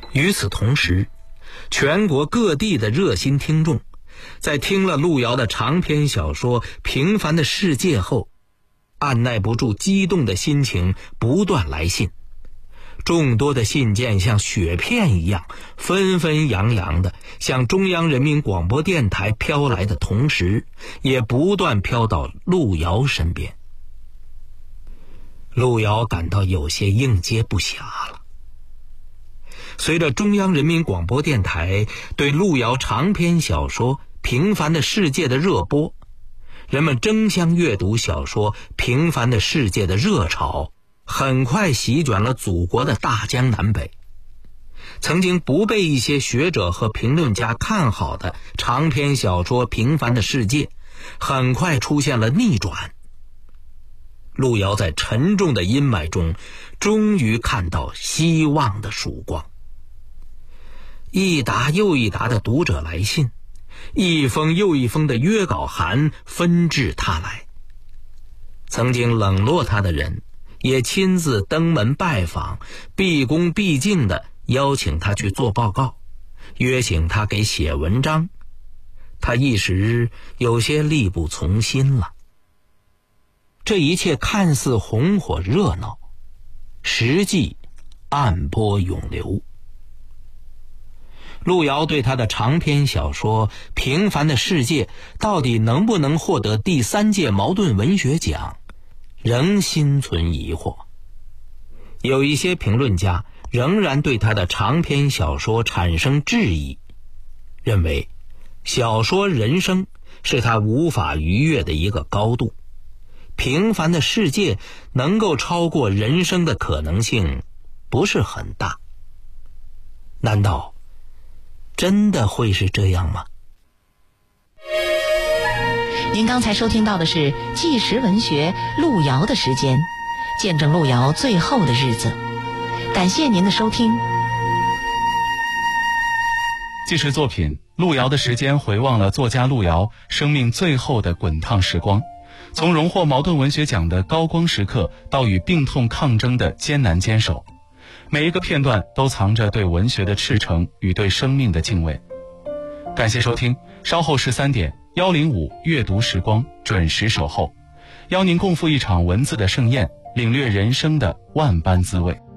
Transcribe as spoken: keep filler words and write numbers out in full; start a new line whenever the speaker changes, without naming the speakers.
与此同时，全国各地的热心听众在听了路遥的长篇小说《平凡的世界》后，按耐不住激动的心情，不断来信。众多的信件像雪片一样纷纷扬扬的向中央人民广播电台飘来的同时，也不断飘到路遥身边。路遥感到有些应接不暇了。随着中央人民广播电台对路遥长篇小说《平凡的世界》的热播，人们争相阅读小说《平凡的世界》的热潮很快席卷了祖国的大江南北。曾经不被一些学者和评论家看好的长篇小说《平凡的世界》很快出现了逆转。路遥在沉重的阴霾中终于看到希望的曙光。一沓又一沓的读者来信，一封又一封的约稿函纷至沓来。曾经冷落他的人也亲自登门拜访，毕恭毕敬地邀请他去做报告，约请他给写文章。他一时有些力不从心了。这一切看似红火热闹，实际暗波涌流。路遥对他的长篇小说《平凡的世界》到底能不能获得第三届茅盾文学奖，仍心存疑惑。有一些评论家仍然对他的长篇小说产生质疑，认为小说人生是他无法逾越的一个高度，平凡的世界能够超过人生的可能性不是很大。难道真的会是这样吗？
您刚才收听到的是纪实文学路遥的时间，见证路遥最后的日子。感谢您的收听。
纪实作品路遥的时间回望了作家路遥生命最后的滚烫时光，从荣获茅盾文学奖的高光时刻到与病痛抗争的艰难坚守，每一个片段都藏着对文学的赤诚与对生命的敬畏。感谢收听，稍后十三点一零五阅读时光准时守候，邀您共赴一场文字的盛宴，领略人生的万般滋味。